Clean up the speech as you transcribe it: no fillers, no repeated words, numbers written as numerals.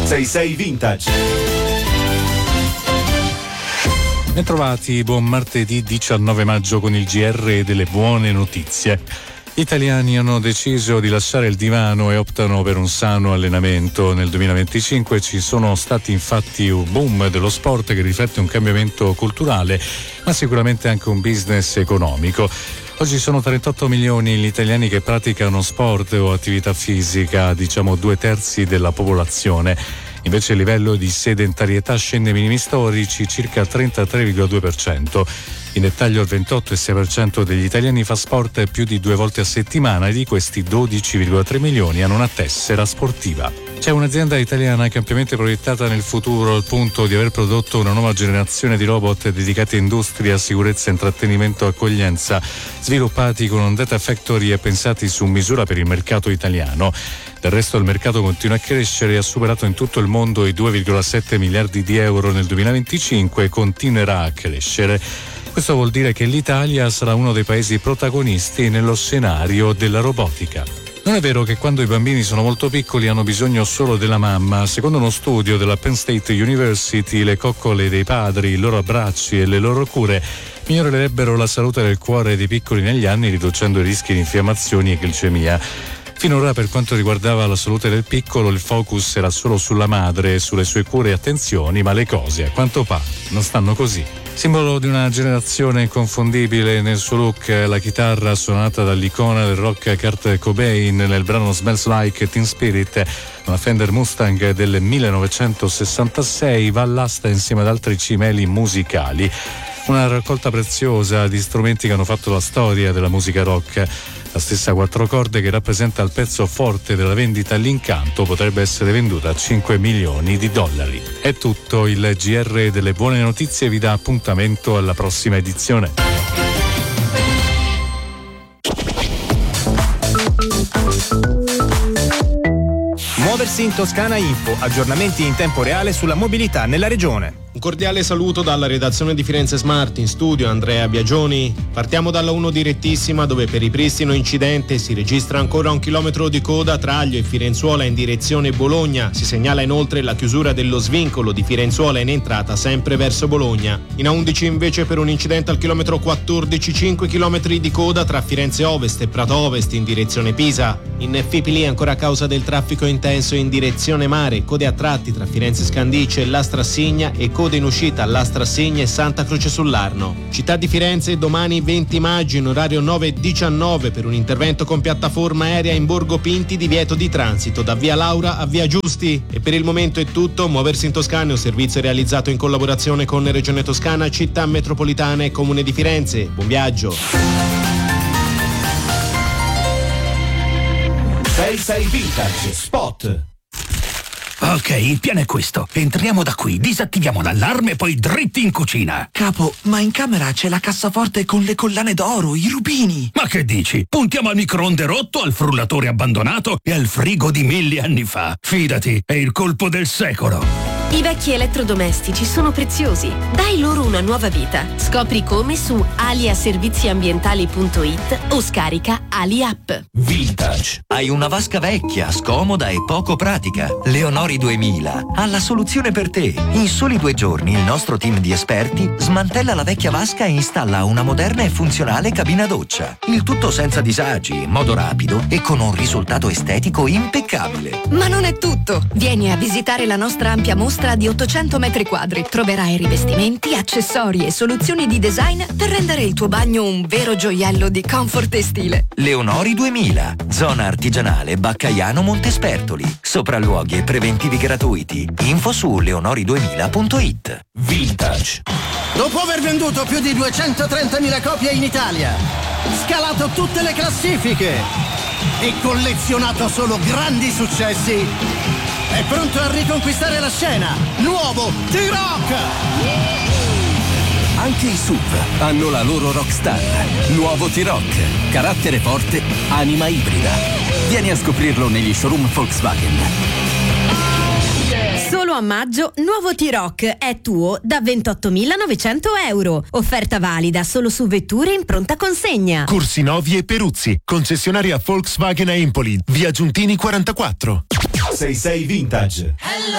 66 Vintage. Bentrovati, buon martedì 19 maggio con il GR delle buone notizie. Gli italiani hanno deciso di lasciare il divano e optano per un sano allenamento. Nel 2025 ci sono stati infatti un boom dello sport che riflette un cambiamento culturale, ma sicuramente anche un business economico. Oggi sono 38 milioni gli italiani che praticano sport o attività fisica, diciamo 2/3 della popolazione. Invece il livello di sedentarietà scende ai minimi storici, circa 33,2%. In dettaglio il 28,6% degli italiani fa sport più di 2 volte a settimana e di questi 12,3 milioni hanno una tessera sportiva. C'è un'azienda italiana che è ampiamente proiettata nel futuro al punto di aver prodotto una nuova generazione di robot dedicati a industria, sicurezza, intrattenimento e accoglienza, sviluppati con un data factory e pensati su misura per il mercato italiano. Del resto il mercato continua a crescere e ha superato in tutto il mondo i 2,7 miliardi di euro nel 2025 e continuerà a crescere. Questo vuol dire che l'Italia sarà uno dei paesi protagonisti nello scenario della robotica. Non è vero che quando i bambini sono molto piccoli hanno bisogno solo della mamma. Secondo uno studio della Penn State University, le coccole dei padri, i loro abbracci e le loro cure migliorerebbero la salute del cuore dei piccoli negli anni, riducendo i rischi di infiammazioni e glicemia. Finora, per quanto riguardava la salute del piccolo, il focus era solo sulla madre e sulle sue cure e attenzioni, ma le cose, a quanto pare, non stanno così. Simbolo di una generazione inconfondibile nel suo look, la chitarra suonata dall'icona del rock Kurt Cobain nel brano Smells Like Teen Spirit, una Fender Mustang del 1966, va all'asta insieme ad altri cimeli musicali. Una raccolta preziosa di strumenti che hanno fatto la storia della musica rock. La stessa 4 corde che rappresenta il pezzo forte della vendita all'incanto potrebbe essere venduta a $5 milioni. È tutto, il GR delle buone notizie vi dà appuntamento alla prossima edizione. Muoversi in Toscana Info, aggiornamenti in tempo reale sulla mobilità nella regione. Un cordiale saluto dalla redazione di Firenze Smart, in studio Andrea Biagioni. Partiamo dalla 1 direttissima, dove per ripristino incidente si registra ancora 1 chilometro di coda tra Aglio e Firenzuola in direzione Bologna. Si segnala inoltre la chiusura dello svincolo di Firenzuola in entrata sempre verso Bologna. In A11 invece per un incidente al chilometro 14, 5 chilometri di coda tra Firenze Ovest e Prato Ovest in direzione Pisa. In Fipili ancora a causa del traffico intenso in direzione mare, code a tratti tra Firenze Scandicci e Lastra Signa e code in uscita a Lastra Signa e Santa Croce sull'Arno. Città di Firenze domani 20 maggio in orario 9:19 per un intervento con piattaforma aerea in Borgo Pinti, divieto di transito da via Laura a via Giusti. E per il momento è tutto. Muoversi in Toscana è un servizio realizzato in collaborazione con Regione Toscana, Città Metropolitana e Comune di Firenze. Buon viaggio. 66 Vintage Spot. Ok, il piano è questo. Entriamo da qui, disattiviamo l'allarme e poi dritti in cucina. Capo, ma in camera c'è la cassaforte con le collane d'oro, i rubini. Ma che dici? Puntiamo al microonde rotto, al frullatore abbandonato e al frigo di 1000 anni fa. Fidati, è il colpo del secolo. I vecchi elettrodomestici sono preziosi. Dai loro una nuova vita. Scopri come su aliaserviziambientali.it o scarica Ali App. Vintage. Hai una vasca vecchia, scomoda e poco pratica? Leonori 2000 ha la soluzione per te. In soli 2 giorni il nostro team di esperti smantella la vecchia vasca e installa una moderna e funzionale cabina doccia. Il tutto senza disagi, in modo rapido e con un risultato estetico impeccabile. Ma non è tutto. Vieni a visitare la nostra ampia mostra di 800 metri quadri. Troverai rivestimenti, accessori e soluzioni di design per rendere il tuo bagno un vero gioiello di comfort e stile. Leonori 2000, zona artigianale Baccaiano Montespertoli. Sopralluoghi e preventivi gratuiti. Info su leonori2000.it. Vintage. Dopo aver venduto più di 230.000 copie in Italia, scalato tutte le classifiche e collezionato solo grandi successi, è pronto a riconquistare la scena. Nuovo T-Rock! Anche i SUV hanno la loro rockstar. Nuovo T-Rock. Carattere forte, anima ibrida. Vieni a scoprirlo negli showroom Volkswagen. Solo a maggio, nuovo T-Rock è tuo da 28.900 euro. Offerta valida solo su vetture in pronta consegna. Corsinovi e Peruzzi, concessionaria Volkswagen a Empoli, via Giuntini 44. 66 Vintage. Hello.